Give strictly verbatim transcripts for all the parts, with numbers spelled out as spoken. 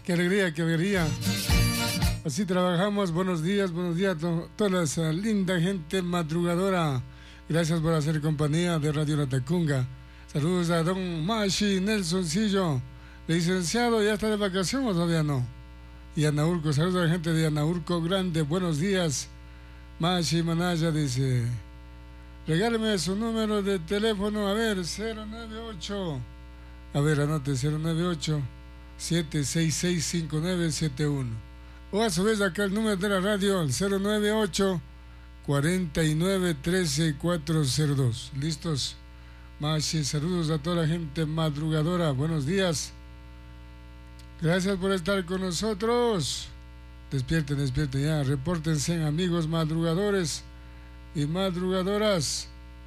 qué alegría, qué alegría. Así trabajamos. Buenos días, buenos días a to toda esa linda gente madrugadora. Gracias por hacer compañía de Radio La Tacunga. Saludos a don Mashi Nelsoncillo, licenciado, ¿ya está de vacaciones o todavía no? Y Anaurco, saludos a la gente de Anaurco Grande, buenos días. Mashi Manaya dice, regáleme su número de teléfono, a ver, cero nueve ocho, a ver, anote, cero nueve ocho, siete seis seis, cinco nueve siete uno. O a su vez acá el número de la radio, el cero nueve ocho, cuarenta y nueve, trece, cuatrocientos dos. ¿Listos? Mashi, saludos a toda la gente madrugadora, buenos días. Gracias por estar con nosotros. Despierten, despierten ya, repórtense, amigos madrugadores y madrugadoras.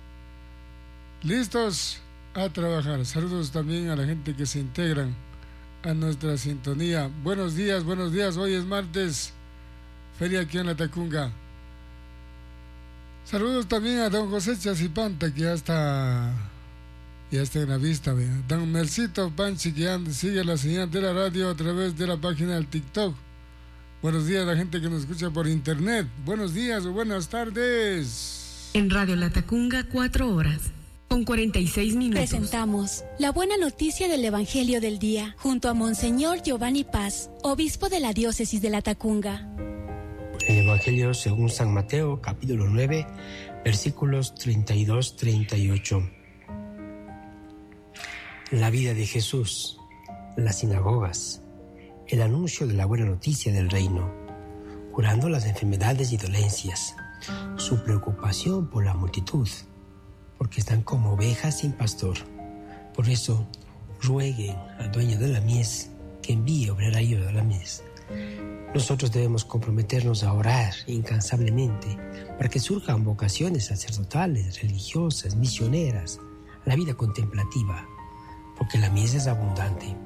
Listos a trabajar. Saludos también a la gente que se integran a nuestra sintonía. Buenos días, buenos días. Hoy es martes, feria aquí en La Tacunga. Saludos también a don José Chacipanta, que ya está, ya está en la vista. Vea. Don Mercito Panchi, que anda, sigue la señal de la radio a través de la página del TikTok. Buenos días a la gente que nos escucha por internet. Buenos días o buenas tardes. En Radio La Tacunga, cuatro horas, con cuarenta y seis minutos. Presentamos la buena noticia del Evangelio del Día, junto a Monseñor Giovanni Paz, obispo de la diócesis de La Tacunga. El Evangelio según San Mateo, capítulo nueve, versículos treinta y dos a treinta y ocho. La vida de Jesús, las sinagogas, el anuncio de la buena noticia del reino, curando las enfermedades y dolencias, su preocupación por la multitud, porque están como ovejas sin pastor. Por eso, rueguen al dueño de la mies que envíe obrerayo a la mies. Nosotros debemos comprometernos a orar incansablemente para que surjan vocaciones sacerdotales, religiosas, misioneras, a la vida contemplativa, porque la mies es abundante.